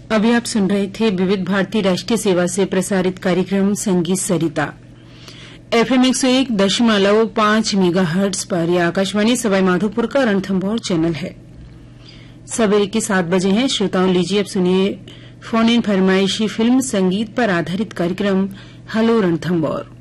अभी आप सुन रहे थे विविध भारती राष्ट्रीय सेवा से प्रसारित कार्यक्रम संगीत सरिता FM 101.5 मेगाहर्ट्ज पर। यह आकाशवाणी सवाई माधोपुर का रणथंभौर चैनल है। सवेरे के 7 बजे हैं। श्रोताओं, लीजिए अब सुनिए फोन इन फरमाइशी फिल्म संगीत पर आधारित कार्यक्रम हेलो रणथंभौर।